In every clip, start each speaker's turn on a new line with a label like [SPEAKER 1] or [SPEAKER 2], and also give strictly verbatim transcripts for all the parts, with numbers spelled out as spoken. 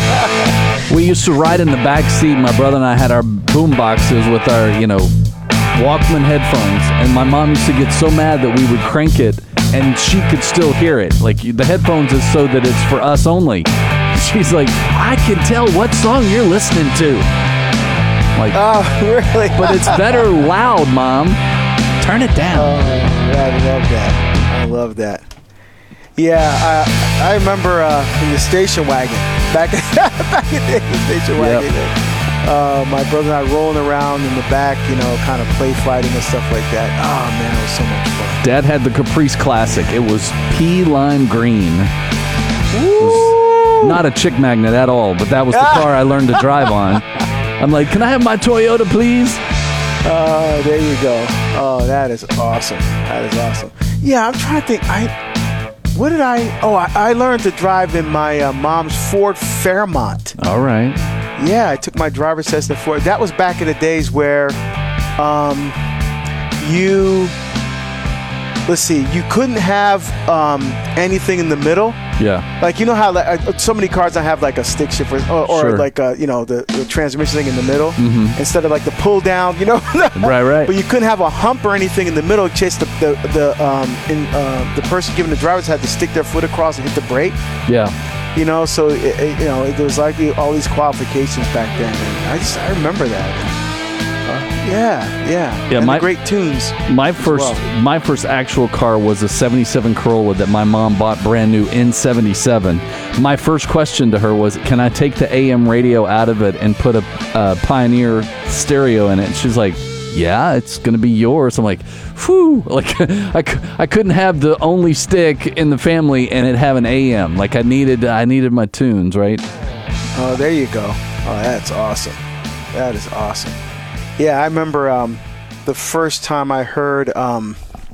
[SPEAKER 1] We used to ride in the back seat. My brother and I had our boom boxes with our, you know, Walkman headphones, and my mom used to get so mad that we would crank it, and she could still hear it. Like, the headphones is so that it's for us only. She's like, I can tell what song you're listening to. Like,
[SPEAKER 2] oh, really?
[SPEAKER 1] But it's better loud, Mom. Turn it down.
[SPEAKER 2] Oh, I love that. I love that. Yeah, I, I remember uh, in the station wagon, back, back in the, the station wagon,
[SPEAKER 1] Yep.
[SPEAKER 2] uh, my brother and I rolling around in the back, you know, kind of play fighting and stuff like that. Oh, man, it was so much fun.
[SPEAKER 1] Dad had the Caprice Classic. It was pea lime green.
[SPEAKER 2] Woo!
[SPEAKER 1] Not a chick magnet at all, but that was the car I learned to drive on. I'm like, can I have my Toyota, please?
[SPEAKER 2] Oh, there you go. Oh, that is awesome. That is awesome. Yeah, I'm trying to think. I what did I? Oh, I, I learned to drive in my uh, mom's Ford Fairmont.
[SPEAKER 1] All right.
[SPEAKER 2] Yeah, I took my driver's test in Ford. That was back in the days where, um, you. Let's see. You couldn't have um, anything in the middle.
[SPEAKER 1] Yeah.
[SPEAKER 2] Like, you know how like, uh, so many cars I have like a stick shift or, or, or
[SPEAKER 1] Sure.
[SPEAKER 2] like uh, you know the, the transmission thing in the middle
[SPEAKER 1] Mhm.
[SPEAKER 2] instead of like the pull down, you know.
[SPEAKER 1] Right, right.
[SPEAKER 2] But you couldn't have a hump or anything in the middle in case the the the um in uh, the person giving the drivers had to stick their foot across and hit the brake.
[SPEAKER 1] Yeah.
[SPEAKER 2] You know, so it, it, you know there was like all these qualifications back then, and I just I remember that. Uh, yeah, yeah,
[SPEAKER 1] Yeah,
[SPEAKER 2] and
[SPEAKER 1] my-
[SPEAKER 2] the great tunes.
[SPEAKER 1] My first
[SPEAKER 2] well.
[SPEAKER 1] my first actual car was a seventy-seven Corolla that my mom bought brand new in seventy-seven. My first question to her was, can I take the A M radio out of it and put a, a Pioneer stereo in it? And she's like, yeah, it's going to be yours. I'm like, whew. Like, I, c- I couldn't have the only stick in the family and it have an A M. Like, I needed I needed my tunes, right?
[SPEAKER 2] Oh, there you go. Oh, that's awesome. That is awesome. Yeah, I remember um, the first time I heard um,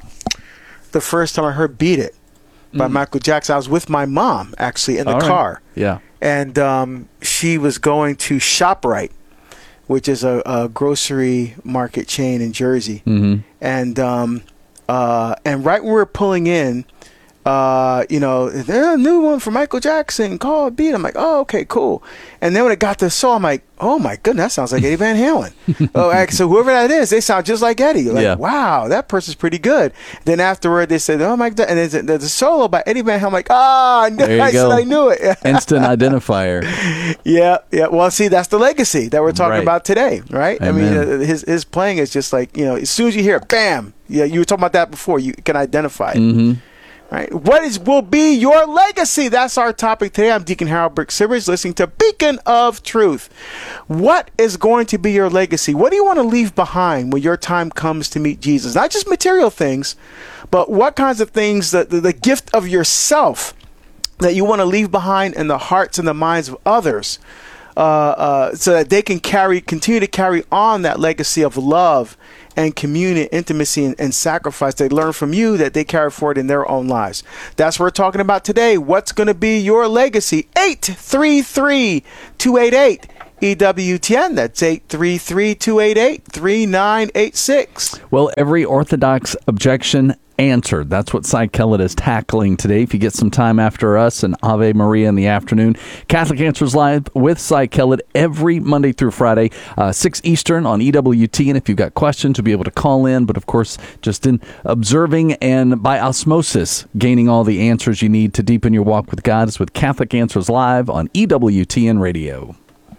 [SPEAKER 2] the first time I heard "Beat It" by
[SPEAKER 1] Mm.
[SPEAKER 2] Michael Jackson. I was with my mom actually in the
[SPEAKER 1] All right.
[SPEAKER 2] car,
[SPEAKER 1] Yeah.
[SPEAKER 2] and um, she was going to ShopRite, which is a, a grocery market chain in Jersey,
[SPEAKER 1] Mm-hmm.
[SPEAKER 2] and um, uh, and right when we were pulling in. Uh, you know, there's a new one for Michael Jackson called Beat. I'm like, oh, okay, cool. And then when it got to the song, I'm like, oh my goodness, that sounds like Eddie Van Halen. oh, like, so whoever that is, they sound just like Eddie. Like,
[SPEAKER 1] Yeah.
[SPEAKER 2] wow, that person's pretty good. Then afterward, they said, oh my god, and there's a, there's a solo by Eddie Van Halen. I'm like, ah, oh,
[SPEAKER 1] There you
[SPEAKER 2] I
[SPEAKER 1] go.
[SPEAKER 2] said I knew it.
[SPEAKER 1] Instant identifier.
[SPEAKER 2] yeah, yeah. Well, see, that's the legacy that we're talking
[SPEAKER 1] Right.
[SPEAKER 2] about today, right? I mean,
[SPEAKER 1] Amen.
[SPEAKER 2] uh, his his playing is just like, you know, as soon as you hear it, bam. Yeah, you were talking about that before. You can identify it.
[SPEAKER 1] Mm-hmm.
[SPEAKER 2] Right. What is will be your legacy? That's our topic today. I'm Deacon Harold Brick-Sivers, listening to Beacon of Truth. What is going to be your legacy? What do you want to leave behind when your time comes to meet Jesus? Not just material things, but what kinds of things, the, the, the gift of yourself that you want to leave behind in the hearts and the minds of others, uh, uh, so that they can carry, continue to carry on that legacy of love and communion, intimacy, and, and sacrifice they learn from you that they carry forward in their own lives. That's what we're talking about today. What's going to be your legacy? eight three three, two eight eight, E W T N. That's eight three three, two eight eight, three nine eight six.
[SPEAKER 1] Well, every Orthodox objection answered. That's what Cy Kellett is tackling today. If you get some time after us and Ave Maria in the afternoon, Catholic Answers Live with Cy Kellett every Monday through Friday, uh, six Eastern on E W T. And if you've got questions, you'll be able to call in. But of course, just in observing and by osmosis, gaining all the answers you need to deepen your walk with God is with Catholic Answers Live on E W T N Radio.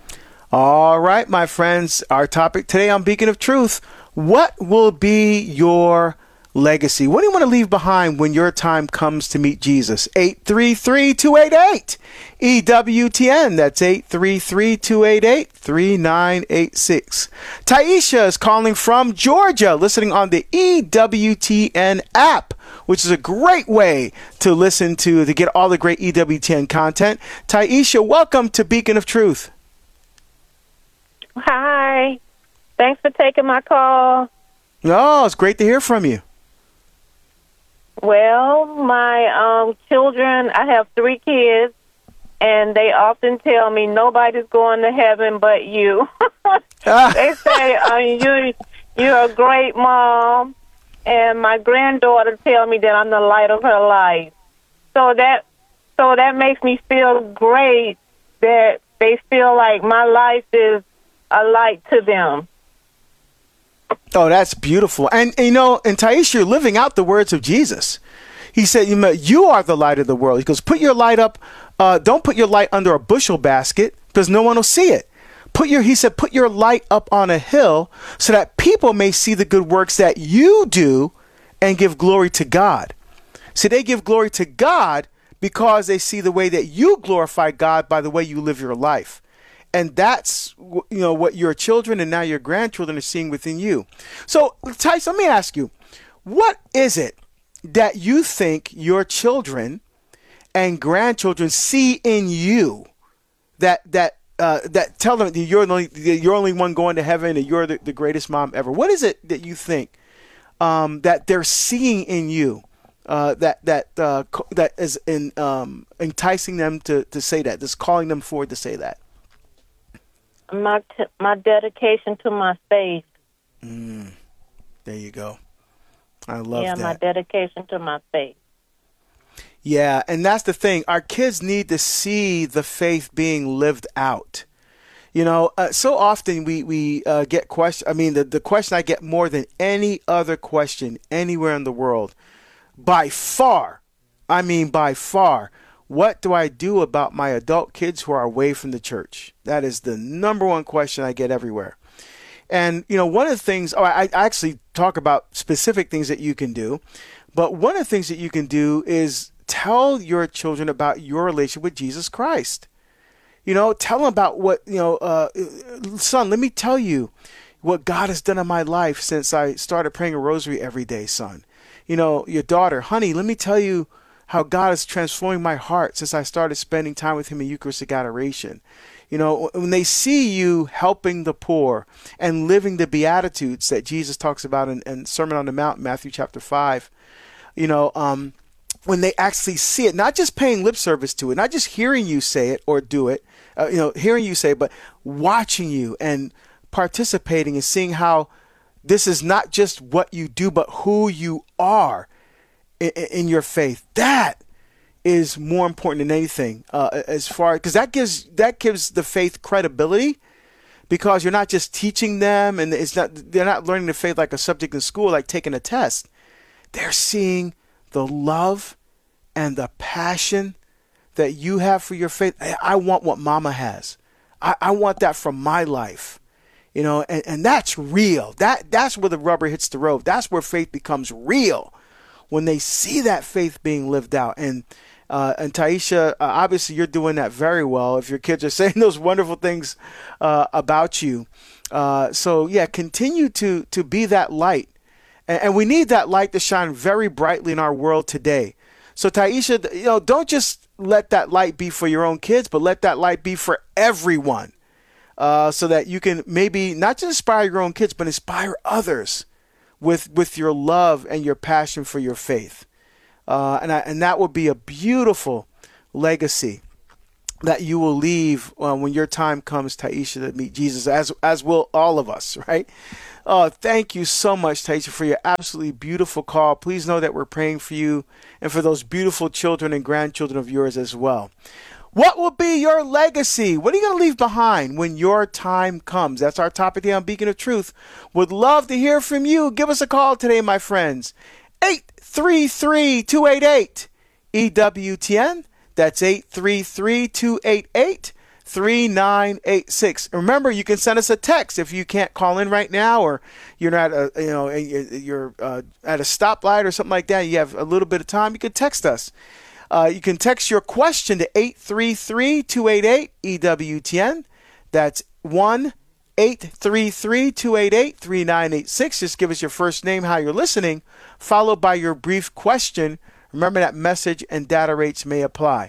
[SPEAKER 2] All right, my friends, our topic today on Beacon of Truth. What will be your legacy? What do you want to leave behind when your time comes to meet Jesus? eight three three, two eight eight, E W T N. That's eight three three, two eight eight, three nine eight six. Taisha is calling from Georgia, listening on the E W T N app, which is a great way to listen to, to get all the great E W T N content. Taisha, welcome to Beacon of Truth.
[SPEAKER 3] Hi. Thanks for taking my call.
[SPEAKER 2] Oh, it's great to hear from you.
[SPEAKER 3] Well, my um, children, I have three kids, and they often tell me nobody's going to heaven but you. They say, uh, you, you're a great mom, and my granddaughter tell me that I'm the light of her life. So that, so that makes me feel great that they feel like my life is a light to them.
[SPEAKER 2] Oh, that's beautiful. And, and you know, and Taisha, you're living out the words of Jesus. He said, you know, you are the light of the world. He goes, put your light up. Uh, don't put your light under a bushel basket because no one will see it. Put your, he said, put your light up on a hill so that people may see the good works that you do and give glory to God. See, they give glory to God because they see the way that you glorify God by the way you live your life. And that's, you know, what your children and now your grandchildren are seeing within you. So, Tice, let me ask you, what is it that you think your children and grandchildren see in you that that uh, that tell them that you're the only, you're only one going to heaven and you're the, the greatest mom ever? What is it that you think um, that they're seeing in you uh, that that uh, that is in, um, enticing them to, to say that, that's calling them forward to say that?
[SPEAKER 3] My t- my dedication to my faith.
[SPEAKER 2] Mm, there you go. I love
[SPEAKER 3] yeah,
[SPEAKER 2] that.
[SPEAKER 3] Yeah, my dedication to my faith.
[SPEAKER 2] Yeah, and that's the thing. Our kids need to see the faith being lived out. You know, uh, so often we, we uh, get question. I mean, the, the question I get more than any other question anywhere in the world, by far, I mean by far, what do I do about my adult kids who are away from the church? That is the number one question I get everywhere. And, you know, one of the things, oh, I, I actually talk about specific things that you can do, but one of the things that you can do is tell your children about your relationship with Jesus Christ. You know, tell them about what, you know, uh, son, let me tell you what God has done in my life since I started praying a rosary every day, son. You know, your daughter, honey, let me tell you how God is transforming my heart since I started spending time with him in Eucharistic adoration. You know, when they see you helping the poor and living the Beatitudes that Jesus talks about in, in Sermon on the Mount, Matthew chapter five, you know, um, when they actually see it, not just paying lip service to it, not just hearing you say it or do it, uh, you know, hearing you say it, but watching you and participating and seeing how this is not just what you do, but who you are in, in your faith. That is more important than anything, uh, as far because that gives that gives the faith credibility, because you're not just teaching them, and it's not they're not learning the faith like a subject in school, like taking a test. They're seeing the love and the passion that you have for your faith. I want what Mama has. I, I want that from my life, you know, and, and that's real. That that's where the rubber hits the road. That's where faith becomes real, when they see that faith being lived out. And uh, and Taisha, uh, obviously you're doing that very well if your kids are saying those wonderful things uh, about you. Uh, so yeah, continue to to be that light. And, and we need that light to shine very brightly in our world today. So Taisha, you know, don't just let that light be for your own kids, but let that light be for everyone, uh, so that you can maybe not just inspire your own kids, but inspire others with with your love and your passion for your faith. Uh, and I, and that will be a beautiful legacy that you will leave uh, when your time comes, Taisha, to meet Jesus, as as will all of us, right? Oh, thank you so much, Taisha, for your absolutely beautiful call. Please know that we're praying for you and for those beautiful children and grandchildren of yours as well. What will be your legacy? What are you going to leave behind when your time comes? That's our topic today on Beacon of Truth. Would love to hear from you. Give us a call today, my friends. eight three three, two eight eight, E W T N. That's eight three three, two eight eight, three nine eight six. Remember, you can send us a text if you can't call in right now, or you're not, a, you know, you're uh, at a stoplight or something like that. You have a little bit of time. You can text us. Uh, you can text your question to eight three three, two eight eight, E W T N. That's one eight three three, two eight eight, three nine eight six. Just give us your first name, how you're listening, followed by your brief question. Remember that message and data rates may apply.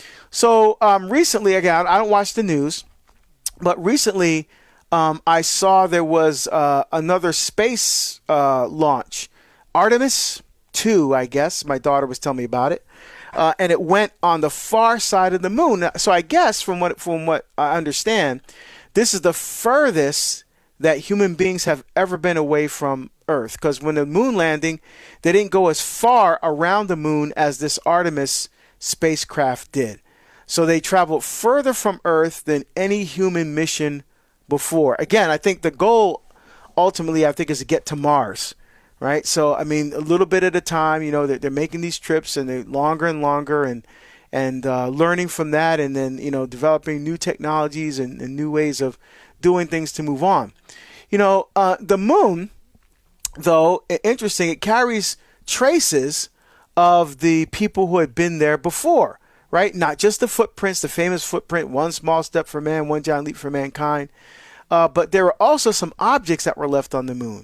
[SPEAKER 2] So um, recently, again, I don't watch the news, but recently um, I saw there was uh, another space uh, launch, Artemis two, I guess. My daughter was telling me about it. Uh, and it went on the far side of the moon. So I guess from what from what I understand, this is the furthest that human beings have ever been away from Earth. Because when the moon landing, they didn't go as far around the moon as this Artemis spacecraft did. So they traveled further from Earth than any human mission before. Again, I think the goal ultimately, I think, is to get to Mars, right? So, I mean, a little bit at a time, you know, they're, they're making these trips and they're longer and longer and, and uh, learning from that, and then, you know, developing new technologies and, and new ways of doing things to move on. You know, uh, the moon, though, interesting, it carries traces of the people who had been there before, right? Not just the footprints, the famous footprint, one small step for man, one giant leap for mankind. Uh, but there were also some objects that were left on the moon.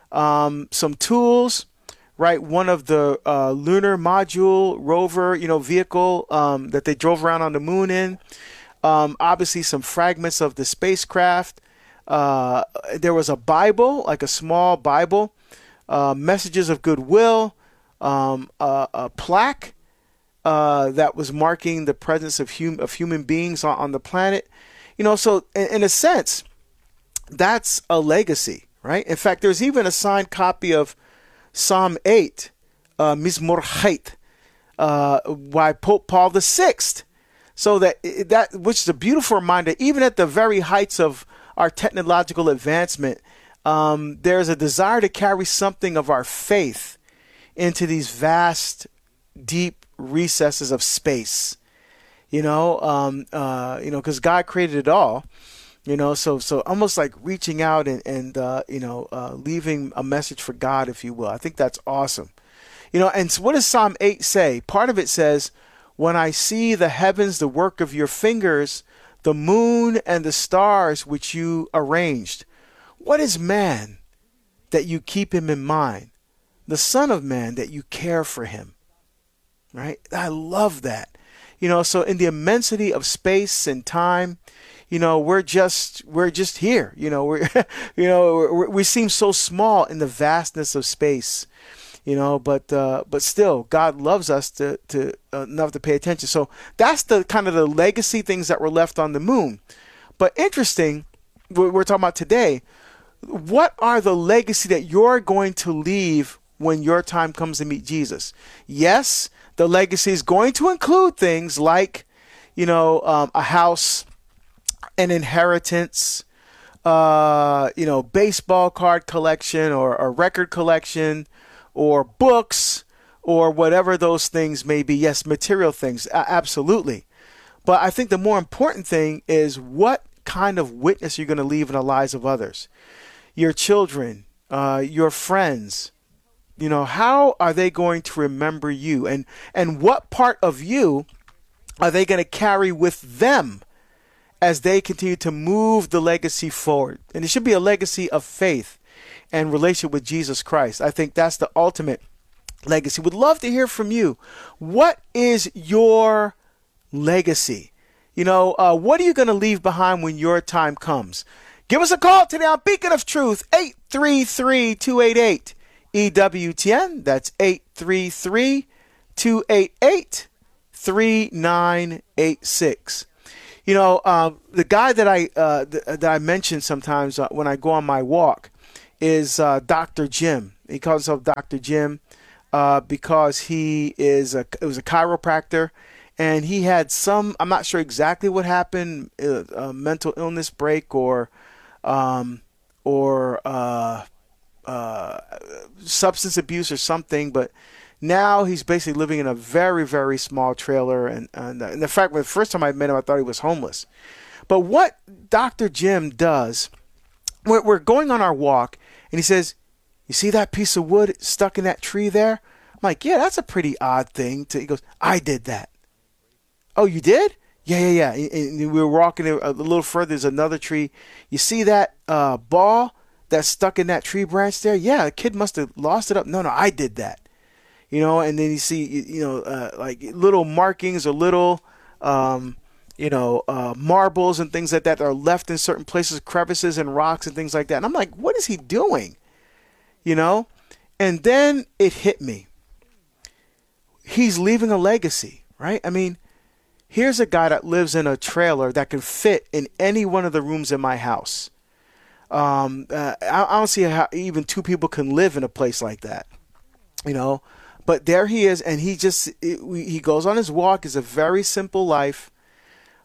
[SPEAKER 2] Um, some tools, right? One of the uh, lunar module rover, you know, vehicle um, that they drove around on the moon in. Um, obviously, some fragments of the spacecraft. Uh, there was a Bible, like a small Bible, uh, messages of goodwill, um, uh, a plaque uh, that was marking the presence of, hum- of human beings on, on the planet. You know, so in, in a sense, that's a legacy, right? In fact, there's even a signed copy of Psalm eight, uh, Mizmor Chait, uh, by Pope Paul the Sixth. So that that which is a beautiful reminder, even at the very heights of our technological advancement, um, there's a desire to carry something of our faith into these vast, deep recesses of space. You know, um, uh, you know, because God created it all. You know, so so almost like reaching out and and uh, you know uh, leaving a message for God, if you will. I think that's awesome. You know, and so what does Psalm eight say? Part of it says, "When I see the heavens, the work of your fingers, the moon and the stars which you arranged. What is man that you keep him in mind? The Son of Man that you care for him." Right? I love that. You know, so in the immensity of space and time, you know, we're just we're just here. You know, we're you know we're, we seem so small in the vastness of space. You know, but uh, but still, God loves us to to uh, enough to pay attention. So that's the kind of the legacy things that were left on the moon. But interesting, we're, we're talking about today. What are the legacy that you're going to leave when your time comes to meet Jesus? Yes, the legacy is going to include things like, you know, um, a house, an inheritance, uh, you know, baseball card collection or a record collection, or books, or whatever those things may be. Yes, material things, a- absolutely. But I think the more important thing is what kind of witness you're going to leave in the lives of others. Your children, uh, your friends, you know, how are they going to remember you? And, and what part of you are they going to carry with them as they continue to move the legacy forward? And it should be a legacy of faith and relationship with Jesus Christ. I think that's the ultimate legacy. Would love to hear from you. What is your legacy? You know, uh, what are you going to leave behind when your time comes? Give us a call today on Beacon of Truth, eight three three, two eight eight, E W T N. That's eight three three, two eight eight, three nine eight six. You know, uh, the guy that I uh, th- that I mention sometimes uh, when I go on my walk is uh, Doctor Jim. He calls himself Doctor Jim uh, because he is a it was a chiropractor, and he had some, I'm not sure exactly what happened, a, a mental illness break or um, or uh, uh, substance abuse or something, but now he's basically living in a very, very small trailer. And, and, and in fact, the first time I met him, I thought he was homeless. But what Doctor Jim does, we're, we're going on our walk, and he says, "You see that piece of wood stuck in that tree there?" I'm like, "Yeah, that's a pretty odd thing." To, he goes, "I did that." "Oh, you did?" "Yeah, yeah, yeah." And we were walking a little further. There's another tree. "You see that uh, ball that's stuck in that tree branch there?" "Yeah, a kid must have lost it up." "No, no, I did that." You know, and then you see, you know, uh, like little markings or little, um, you know, uh, marbles and things like that that are left in certain places, crevices and rocks and things like that. And I'm like, what is he doing? You know? And then it hit me. He's leaving a legacy, right? I mean, here's a guy that lives in a trailer that can fit in any one of the rooms in my house. Um, uh, I, I don't see how even two people can live in a place like that, you know? But there he is, and he just, it, we, he goes on his walk. It's a very simple life.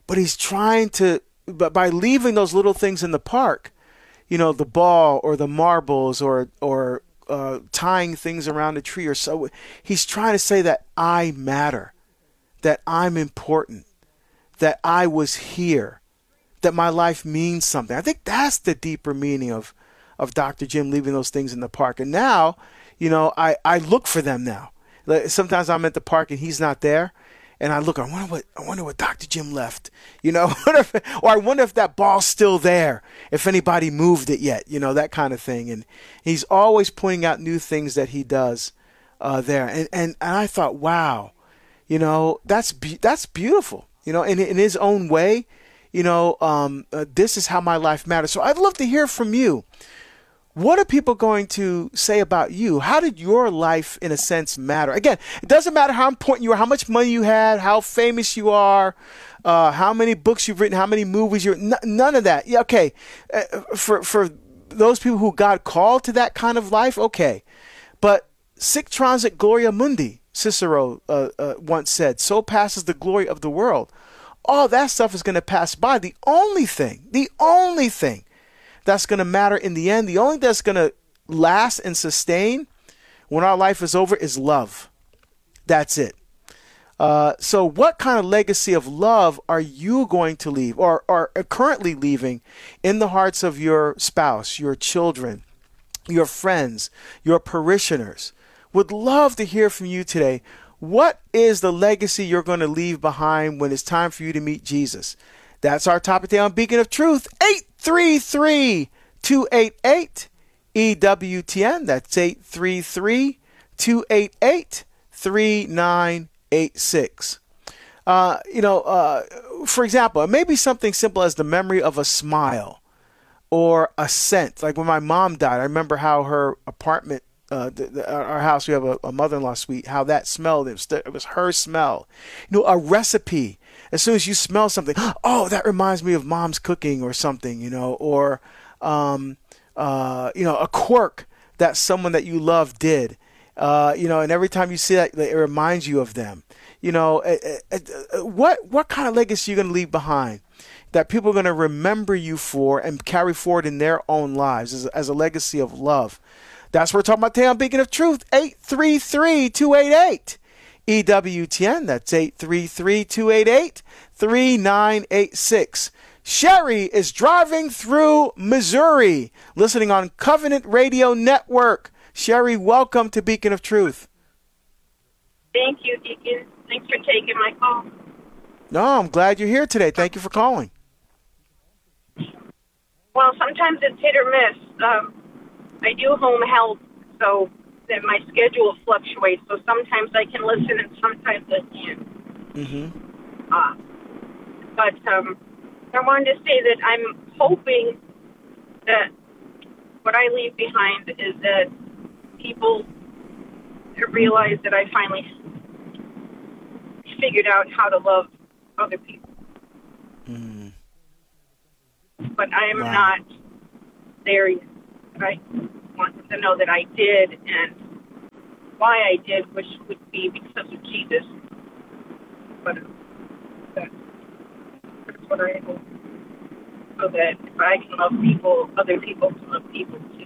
[SPEAKER 2] but he's trying to, but by leaving those little things in the park, you know, the ball or the marbles or, or uh, tying things around a tree or so, he's trying to say that I matter, that I'm important, that I was here, that my life means something. I think that's the deeper meaning of, of Doctor Jim leaving those things in the park. And now, you know, I, I look for them now. Sometimes I'm at the park and he's not there. And I look, I wonder what I wonder what Doctor Jim left, you know, or I wonder if that ball's still there, if anybody moved it yet, you know, that kind of thing. And he's always pointing out new things that he does uh, there. And, and and I thought, wow, you know, that's be- that's beautiful, you know, in in his own way, you know, um, uh, this is how my life matters. So I'd love to hear from you. What are people going to say about you? How did your life, in a sense, matter? Again, it doesn't matter how important you are, how much money you had, how famous you are, uh, how many books you've written, how many movies you're. N- none of that. Yeah, okay. Uh, for for those people who God called to that kind of life, okay. But sic transit gloria mundi, Cicero uh, uh, once said. So passes the glory of the world. All that stuff is going to pass by. The only thing, the only thing that's going to matter in the end, the only thing that's going to last and sustain when our life is over is love. That's it. Uh, so what kind of legacy of love are you going to leave or are currently leaving in the hearts of your spouse, your children, your friends, your parishioners? Would love to hear from you today. What is the legacy you're going to leave behind when it's time for you to meet Jesus? That's our topic today on Beacon of Truth. eight three three, two eight eight, E W T N. That's eight three three, two eight eight, three nine eight six. Uh, you know, uh, for example, it may be something simple as the memory of a smile or a scent. Like when my mom died, I remember how her apartment, uh, the, the, our house, we have a, a mother-in-law suite, how that smelled. It was, it was her smell. You know, a recipe. As soon as you smell something, oh, that reminds me of mom's cooking or something, you know, or, um, uh, you know, a quirk that someone that you love did, uh, you know, and every time you see that, it reminds you of them. You know, uh, uh, what what kind of legacy are you going to leave behind that people are going to remember you for and carry forward in their own lives as, as a legacy of love? That's what we're talking about today on Beacon of Truth, eight three three, two eight eight. E W T N, that's eight three three, two eight eight, three nine eight six. Sherry is driving through Missouri, listening on Covenant Radio Network. Sherry, welcome to Beacon of Truth.
[SPEAKER 4] Thank you, Deacon. Thanks for taking my call.
[SPEAKER 2] No, I'm glad you're here today. Thank you for calling.
[SPEAKER 4] Well, sometimes it's hit or miss. Um, I do home health, so that my schedule fluctuates, so sometimes I can listen and sometimes I can't.
[SPEAKER 2] Mm-hmm.
[SPEAKER 4] Uh, but um, I wanted to say that I'm hoping that what I leave behind is that people realize that I finally figured out how to love other people.
[SPEAKER 2] Mm.
[SPEAKER 4] But I am
[SPEAKER 2] Wow.
[SPEAKER 4] not there yet. I want them to know that I did and why I did, which would be because of Jesus. But that's, that's what I hope. So that if I can love people, other people can love people too.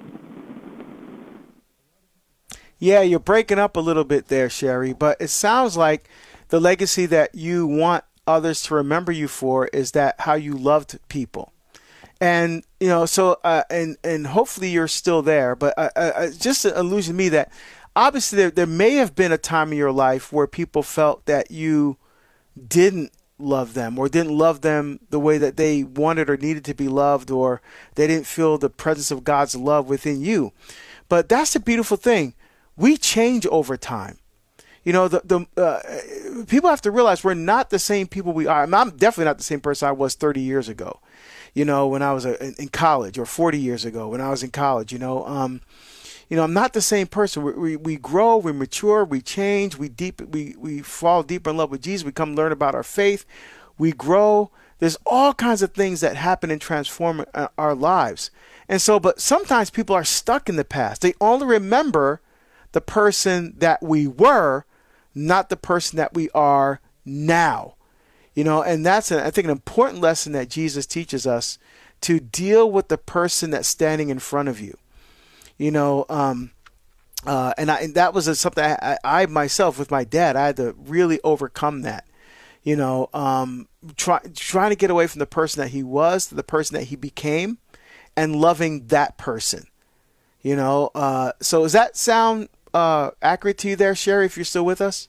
[SPEAKER 2] Yeah, you're breaking up a little bit there, Sherry, but it sounds like the legacy that you want others to remember you for is that how you loved people. And, you know, so, uh, and, and hopefully you're still there, but uh, uh, just an illusion to me that obviously there, there may have been a time in your life where people felt that you didn't love them or didn't love them the way that they wanted or needed to be loved, or they didn't feel the presence of God's love within you. But that's the beautiful thing. We change over time. You know, the the uh, people have to realize we're not the same people we are. I mean, I'm definitely not the same person I was thirty years ago. You know, when I was a, in college, or forty years ago when I was in college. You know, um, you know, I'm not the same person. We, we we grow, we mature, we change, we deep, we we fall deeper in love with Jesus. We come learn about our faith. We grow. There's all kinds of things that happen and transform our lives. And so, but sometimes people are stuck in the past. They only remember the person that we were, not the person that we are now. You know, and that's, an, I think, an important lesson that Jesus teaches us, to deal with the person that's standing in front of you. You know, um, uh, and, I, and that was a, something I, I myself, with my dad, I had to really overcome that. You know, um, try, trying to get away from the person that he was to the person that he became, and loving that person. You know, uh, so does that sound uh, accurate to you there, Sherry, if you're still with us?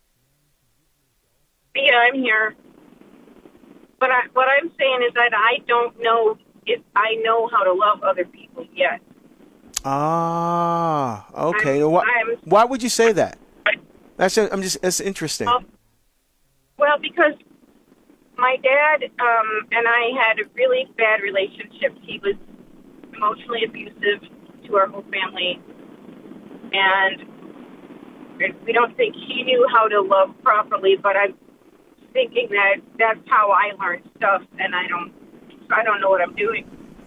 [SPEAKER 4] Yeah, I'm here. But I, what I'm saying is that I don't know if I know how to love other people yet.
[SPEAKER 2] Ah, okay.
[SPEAKER 4] I'm,
[SPEAKER 2] why,
[SPEAKER 4] I'm,
[SPEAKER 2] why would you say that? That's I'm just that's interesting.
[SPEAKER 4] Uh, well, because my dad um, and I had a really bad relationship. He was emotionally abusive to our whole family, and we don't think he knew how to love properly. But I'm thinking that that's how I learned stuff, and I don't, I don't know what I'm doing.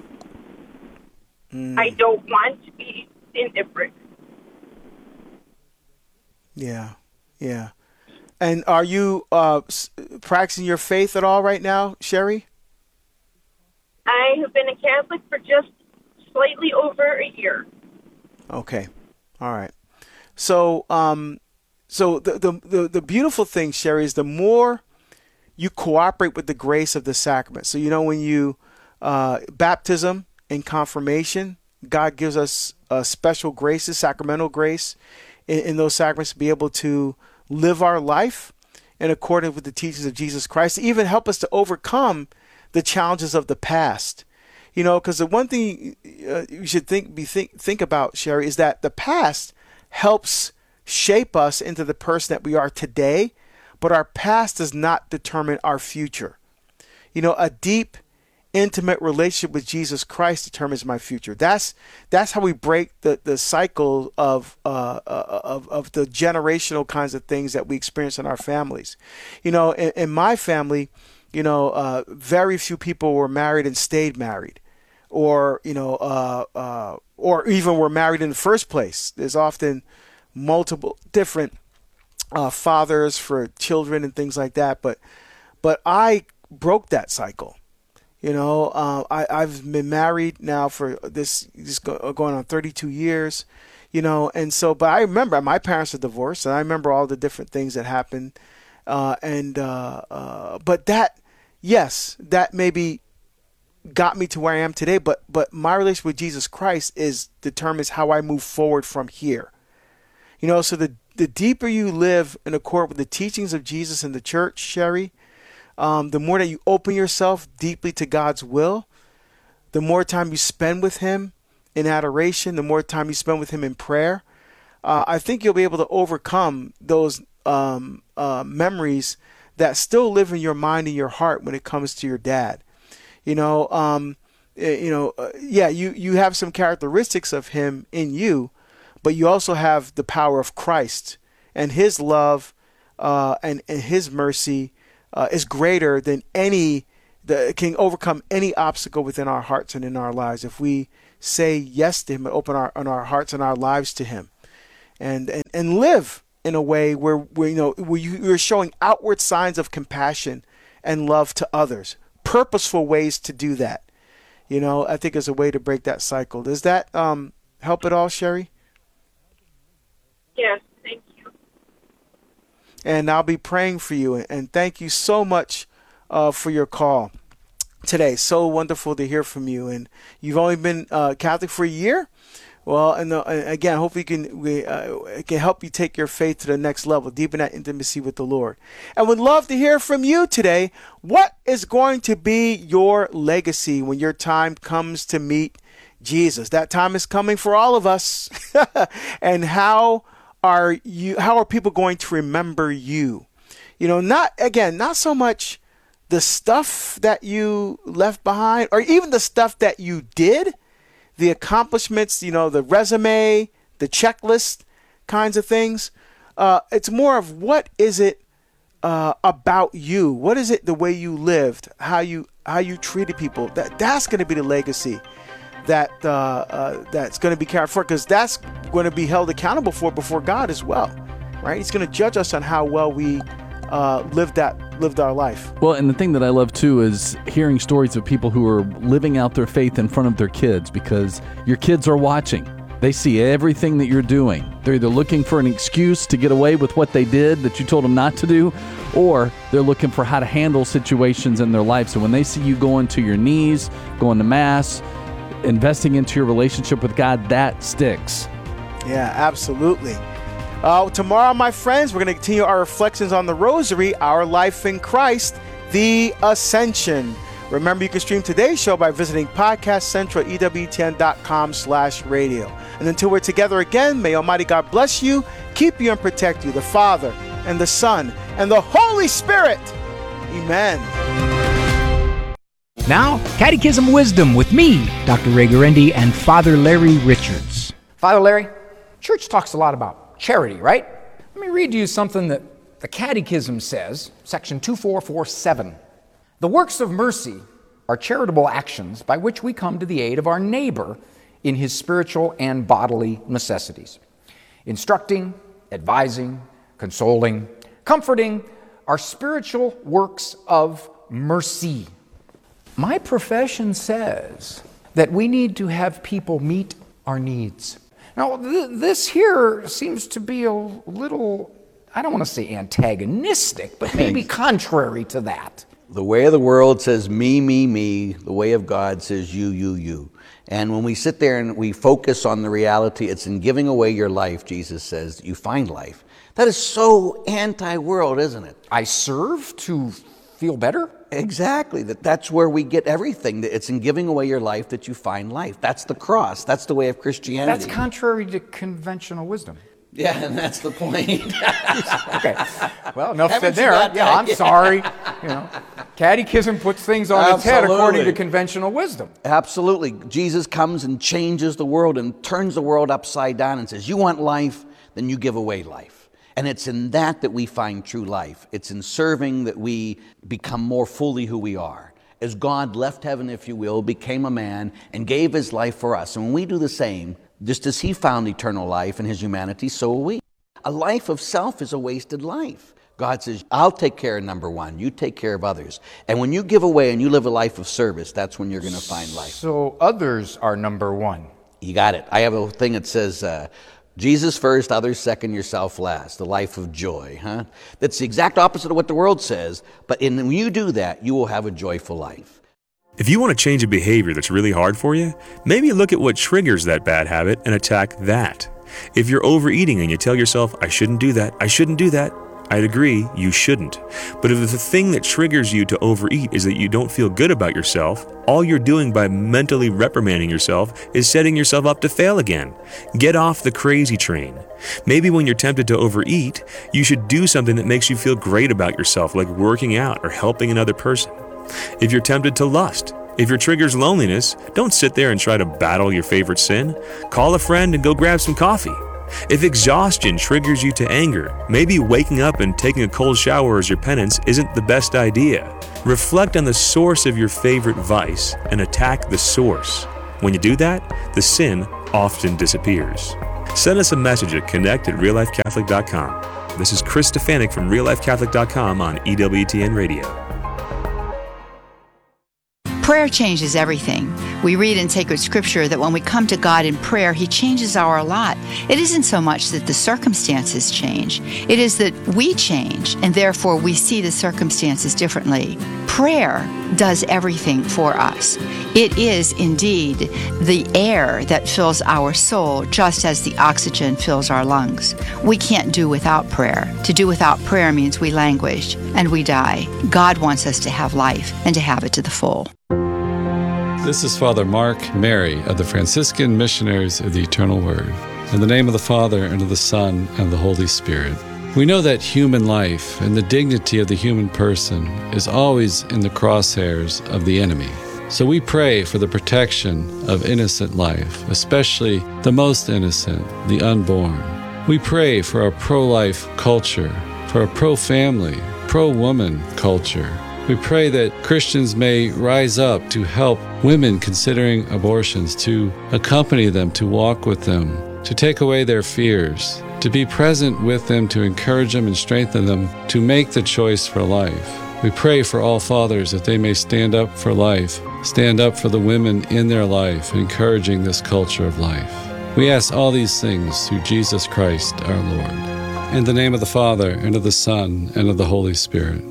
[SPEAKER 4] Mm. I don't want to be indifferent.
[SPEAKER 2] Yeah, yeah. And are you uh, practicing your faith at all right now, Sherry?
[SPEAKER 4] I have been a Catholic for just slightly over a year.
[SPEAKER 2] Okay, all right. So, um, so the the the, the beautiful thing, Sherry, is the more you cooperate with the grace of the sacrament. So, you know, when you, uh, baptism and confirmation, God gives us uh, special graces, sacramental grace in, in those sacraments to be able to live our life in accordance with the teachings of Jesus Christ, to even help us to overcome the challenges of the past. You know, because the one thing uh, you should think, be think, think about, Sherry, is that the past helps shape us into the person that we are today, but our past does not determine our future. You know, a deep, intimate relationship with Jesus Christ determines my future. That's that's how we break the, the cycle of, uh, of of the generational kinds of things that we experience in our families. You know, in, in my family, you know, uh, very few people were married and stayed married, or you know, uh, uh, or even were married in the first place. There's often multiple different Uh, fathers for children and things like that, but but I broke that cycle. You know, uh, I I've been married now for this, this go, going on thirty-two years. You know, and so, but I remember my parents are divorced, and I remember all the different things that happened. Uh, and uh, uh, but that, yes, that maybe got me to where I am today. But but my relationship with Jesus Christ is determines how I move forward from here. You know, so the the deeper you live in accord with the teachings of Jesus in the church, Sherry, um, the more that you open yourself deeply to God's will, the more time you spend with him in adoration, the more time you spend with him in prayer, uh, I think you'll be able to overcome those um, uh, memories that still live in your mind and your heart when it comes to your dad. You know, um, you know, uh, yeah, you, you have some characteristics of him in you, but you also have the power of Christ, and his love uh, and, and his mercy uh, is greater than any, that can overcome any obstacle within our hearts and in our lives if we say yes to him and open our, on our hearts and our lives to him, and, and, and live in a way where, where you know where you, you're showing outward signs of compassion and love to others, purposeful ways to do that. You know, I think is a way to break that cycle. Does that um, help at all, Sherry?
[SPEAKER 4] Yes, thank you.
[SPEAKER 2] And I'll be praying for you. And thank you so much uh, for your call today. So wonderful to hear from you. And you've only been uh, Catholic for a year. Well, and uh, again, hopefully can we uh, it can help you take your faith to the next level, deepen that intimacy with the Lord. And would love to hear from you today. What is going to be your legacy when your time comes to meet Jesus? That time is coming for all of us. And how are you? How are people going to remember you? You know, not again, not so much the stuff that you left behind, or even the stuff that you did. The accomplishments, you know, the resume, the checklist kinds of things. Uh, it's more of what is it uh, about you? What is it the way you lived, how you how you treated people? That that's going to be the legacy that uh, uh, that's going to be carried forward, because that's going to be held accountable for before God as well, right? He's going to judge us on how well we uh, lived that lived our life.
[SPEAKER 1] Well, and the thing that I love too is hearing stories of people who are living out their faith in front of their kids, because your kids are watching. They see everything that you're doing. They're either looking for an excuse to get away with what they did that you told them not to do, or they're looking for how to handle situations in their life. So when they see you going to your knees, going to Mass, investing into your relationship with God, that sticks.
[SPEAKER 2] Yeah, absolutely. Uh, tomorrow, my friends, we're going to continue our reflections on the Rosary, our life in Christ, the Ascension. Remember, you can stream today's show by visiting Podcast Central, E W T N dot com slash radio. And until we're together again, may Almighty God bless you, keep you, and protect you, the Father, and the Son, and the Holy Spirit. Amen.
[SPEAKER 5] Now, Catechism Wisdom with me, Doctor Ray Guarendi, and Father Larry Richards. Father Larry, church talks a lot about charity, right? Let me read to you something that the Catechism says, section two four four seven. The works of mercy are charitable actions by which we come to the aid of our neighbor in his spiritual and bodily necessities. Instructing, advising, consoling, comforting are spiritual works of mercy. My profession says that we need to have people meet our needs. Now, th- this here seems to be a little, I don't want to say antagonistic, but maybe contrary to that.
[SPEAKER 6] The way of the world says me, me, me. The way of God says you, you, you. And when we sit there and we focus on the reality, it's in giving away your life, Jesus says, you find life. That is so anti-world, isn't it?
[SPEAKER 5] I serve to feel better?
[SPEAKER 6] Exactly. That that's where we get everything. That it's in giving away your life that you find life. That's the cross. That's the way of Christianity.
[SPEAKER 5] That's contrary to conventional wisdom.
[SPEAKER 6] Yeah, and that's the point.
[SPEAKER 5] Okay. Well, enough
[SPEAKER 6] Haven't
[SPEAKER 5] said there.
[SPEAKER 6] you got
[SPEAKER 5] Yeah,
[SPEAKER 6] that
[SPEAKER 5] I'm
[SPEAKER 6] yet?
[SPEAKER 5] sorry. You know, Catechism puts things on its head according
[SPEAKER 6] Absolutely.
[SPEAKER 5] to conventional wisdom.
[SPEAKER 6] Absolutely. Jesus comes and changes the world and turns the world upside down and says, you want life, then you give away life. And it's in that that we find true life. It's in serving that we become more fully who we are. As God left heaven, if you will, became a man and gave his life for us. And when we do the same, just as he found eternal life in his humanity, so will we. A life of self is a wasted life. God says, I'll take care of number one. You take care of others. And when you give away and you live a life of service, that's when you're going to find life.
[SPEAKER 5] So others are number one.
[SPEAKER 6] You got it. I have a thing that says, uh, Jesus first, others second, yourself last. The life of joy, huh? That's the exact opposite of what the world says. But in, when you do that, you will have a joyful life.
[SPEAKER 7] If you want to change a behavior that's really hard for you, maybe look at what triggers that bad habit and attack that. If you're overeating and you tell yourself, I shouldn't do that, I shouldn't do that, I'd agree, you shouldn't. But if the thing that triggers you to overeat is that you don't feel good about yourself, all you're doing by mentally reprimanding yourself is setting yourself up to fail again. Get off the crazy train. Maybe when you're tempted to overeat, you should do something that makes you feel great about yourself, like working out or helping another person. If you're tempted to lust, if your trigger's loneliness, don't sit there and try to battle your favorite sin. Call a friend and go grab some coffee. If exhaustion triggers you to anger, maybe waking up and taking a cold shower as your penance isn't the best idea. Reflect on the source of your favorite vice and attack the source. When you do that, the sin often disappears. Send us a message at connect at real life catholic dot com. This is Chris Stefanik from real life catholic dot com on E W T N Radio.
[SPEAKER 8] Prayer changes everything. We read in sacred scripture that when we come to God in prayer, He changes our lot. It isn't so much that the circumstances change. It is that we change, and therefore we see the circumstances differently. Prayer does everything for us. It is indeed the air that fills our soul, just as the oxygen fills our lungs. We can't do without prayer. To do without prayer means we languish and we die. God wants us to have life and to have it to the full.
[SPEAKER 9] This is Father Mark Mary of the Franciscan Missionaries of the Eternal Word. In the name of the Father, and of the Son, and of the Holy Spirit. We know that human life and the dignity of the human person is always in the crosshairs of the enemy. So we pray for the protection of innocent life, especially the most innocent, the unborn. We pray for a pro-life culture, for a pro-family, pro-woman culture. We pray that Christians may rise up to help women considering abortions, to accompany them, to walk with them, to take away their fears, to be present with them, to encourage them and strengthen them to make the choice for life. We pray for all fathers that they may stand up for life, stand up for the women in their life, encouraging this culture of life. We ask all these things through Jesus Christ our Lord. In the name of the Father, and of the Son, and of the Holy Spirit.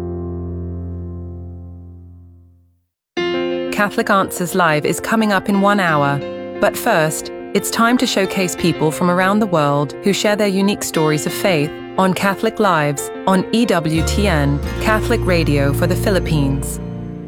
[SPEAKER 10] Catholic Answers Live is coming up in one hour. But first, it's time to showcase people from around the world who share their unique stories of faith on Catholic Lives on E W T N, Catholic Radio for the Philippines.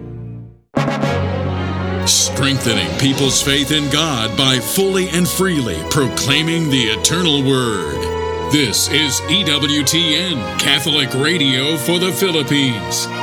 [SPEAKER 11] Strengthening people's faith in God by fully and freely proclaiming the eternal Word. This is E W T N, Catholic Radio for the Philippines.